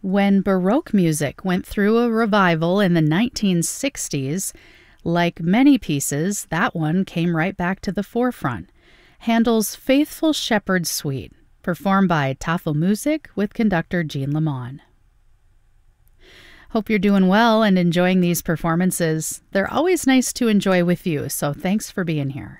When Baroque music went through a revival in the 1960s, like many pieces, that one came right back to the forefront. Handel's Faithful Shepherd Suite, performed by Tafelmusik with conductor Jean Lamont. Hope you're doing well and enjoying these performances. They're always nice to enjoy with you, so thanks for being here.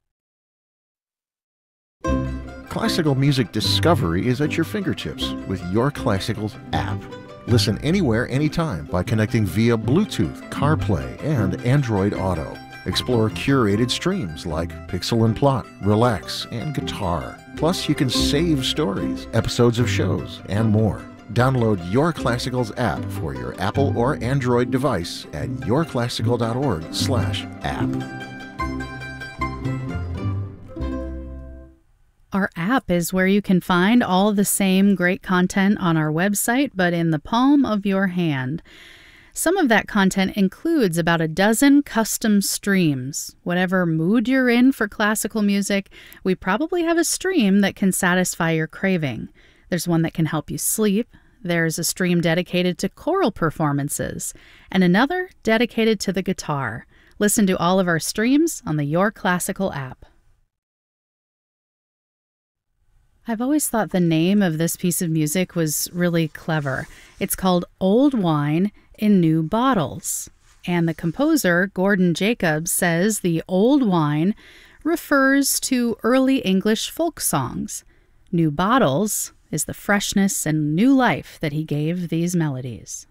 Classical music discovery is at your fingertips with Your Classicals app. Listen anywhere, anytime by connecting via Bluetooth, CarPlay, and Android Auto. Explore curated streams like Pixel and Plot, Relax, and Guitar. Plus, you can save stories, episodes of shows, and more. Download Your Classicals app for your Apple or Android device at yourclassical.org/app. Our app is where you can find all the same great content on our website, but in the palm of your hand. Some of that content includes about a dozen custom streams. Whatever mood you're in for classical music, we probably have a stream that can satisfy your craving. There's one that can help you sleep. There's a stream dedicated to choral performances, and another dedicated to the guitar. Listen to all of our streams on the Your Classical app. I've always thought the name of this piece of music was really clever. It's called Old Wine in New Bottles. And the composer, Gordon Jacobs, says the old wine refers to early English folk songs. New bottles is the freshness and new life that he gave these melodies.